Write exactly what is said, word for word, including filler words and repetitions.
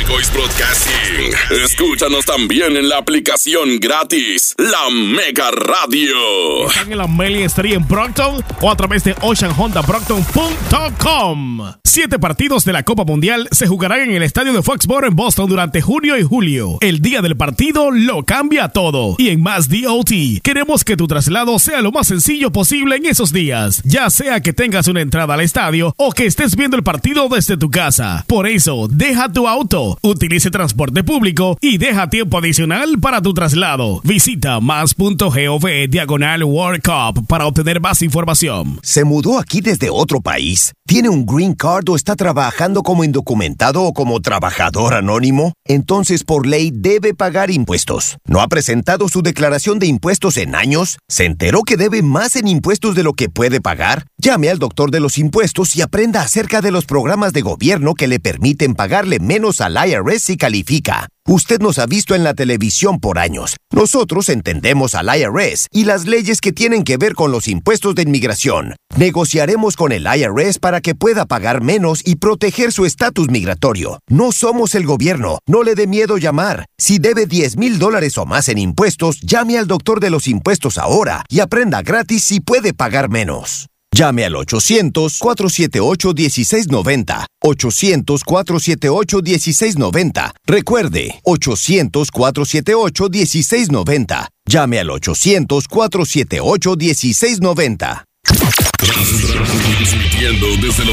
Frecuencia Broadcasting. Escúchanos también en la aplicación gratis, La Mega Radio. Están en la Mailing Street en Brockton o a través de ocean honda brockton punto com. Siete partidos de la Copa Mundial se jugarán en el estadio de Foxborough en Boston durante junio y julio. El día del partido lo cambia todo. Y en Más D O T, queremos que tu traslado sea lo más sencillo posible en esos días. Ya sea que tengas una entrada al estadio o que estés viendo el partido desde tu casa. Por eso, deja tu auto, utilice transporte público y deja tiempo adicional para tu traslado. Visita más punto gov diagonal World Cup para obtener más información. ¿Se mudó aquí desde otro país? ¿Tiene un green card o está trabajando como indocumentado o como trabajador anónimo? Entonces, por ley, debe pagar impuestos. ¿No ha presentado su declaración de impuestos en años? ¿Se enteró que debe más en impuestos de lo que puede pagar? Llame al doctor de los impuestos y aprenda acerca de los programas de gobierno que le permiten pagarle menos al I R S si califica. Usted nos ha visto en la televisión por años. Nosotros entendemos al I R S y las leyes que tienen que ver con los impuestos de inmigración. Negociaremos con el I R S para que pueda pagar menos y proteger su estatus migratorio. No somos el gobierno. No le dé miedo llamar. Si debe diez mil dólares o más en impuestos, llame al doctor de los impuestos ahora y aprenda gratis si puede pagar menos. Llame al ochocientos, cuatro siete ocho, uno seis nueve cero. ochocientos, cuatro siete ocho, uno seis nueve cero. Recuerde, ochocientos, cuatro siete ocho, uno seis nueve cero. Llame al ochocientos, cuatro siete ocho, uno seis nueve cero. Transmitiendo desde los